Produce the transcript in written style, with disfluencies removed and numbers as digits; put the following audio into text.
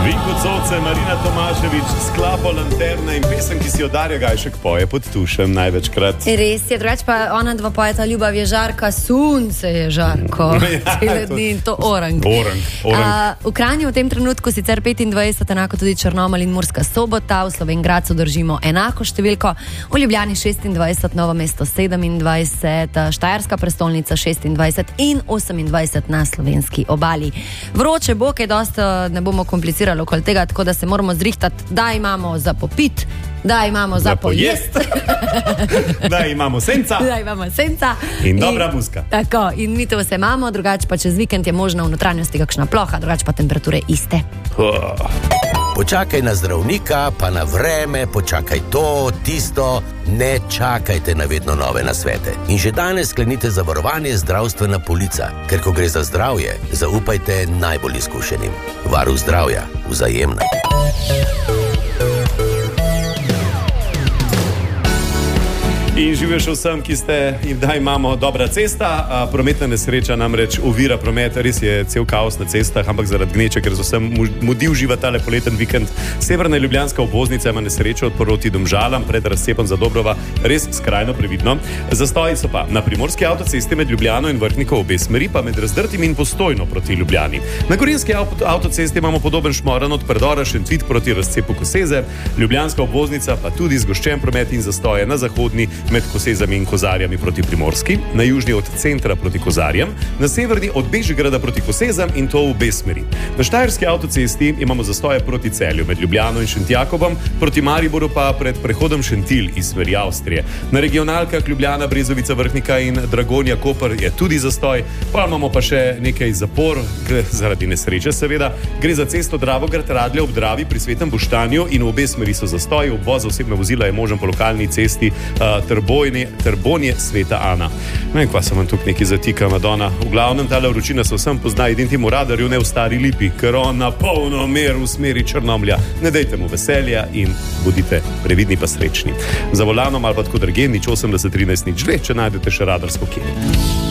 Vinko Coce, Marina Tomašević, Sklapo Lanterna in pesem, ki si jo Darja Gajšek poje pod tušem največkrat. Res je, drugače pa ona dva pojeta Ljubav je žarka, sunce je žarko. Cele dni in to orang. V Kranju v tem trenutku sicer 25, enako tudi Črnomelj in Murska Sobota, v Slovenj Gradcu držimo enako številko, v Ljubljani 26, Novo mesto 27, Štajerska prestolnica 26 in 28 na slovenski obali. Vroče bo, kaj dosta ne bomo komplicirali okoli tega, tako da se moramo zrihtati, da imamo za popit, da imamo za pojest, da imamo senca, in dobra muska. Tako, in mi to vse imamo, drugače pa čez vikend je možno v notranjosti kakšna ploha, drugače pa temperature iste. Počakaj na zdravnika, pa na vreme, počakaj to, tisto, ne čakajte na vedno nove nasvete. In že danes sklenite zavarovanje zdravstvena polica, ker ko gre za zdravje, zaupajte najbolj izkušenim. Varuh zdravja, Vzajemna. In živijo še vsem, ki ste, da imamo dobra cesta, prometna nesreča namreč ovira promet, res je cel kaos na cestah, ampak zaradi gneče, ker z vsem mudi uživa tale poleten vikend. Severna ljubljanska obvoznica ima nesrečo proti Domžalam pred razcepom za Dobrova, res skrajno previdno. Zastoji so pa na primorski avtocesti med Ljubljano in Vrhnikom obe smeri, pa med Razdrtim in Postojno proti Ljubljani. Na gorenjski avtocesti imamo podoben šmoran od predora Šentvid proti razcepu Koseze, ljubljanska obvoznica pa tudi zgoščen promet in zastoje na zahodni med Kosezami in Kozarjami proti Primorski, na južni od centra proti Kozarjem, na severni od Bežigrada proti Kosezam in to v obe smeri. Na Štajerski avtocesti imamo zastoje proti Celju med Ljubljano in Šentjakobom, proti Mariboru pa pred prehodom Šentilj iz smeri Avstrije. Na regionalkah Ljubljana, Brezovica, Vrhnika in Dragonja, Koper je tudi zastoj, pa imamo pa še nekaj zapor, zaradi nesreče seveda. Gre za cesto Dravograd-Radlje ob Dravi pri Svetem Boštanju in v obe smeri so zastoji, obvoz osebne vozila je možen po lokalni cesti Trbonje Sveta Ana. Ne vem, kva se vam tukaj neki zatika, Madonna. V glavnem, tale vročina se vsem pozna, idem temu radarju, ne v Stari Lipi, ker on na polno mer v smeri Črnomlja. Ne dejte mu veselja in bodite previdni pa srečni. Za volanom ali pa tako drugje, 80 13 02, če najdete še radarsko kje.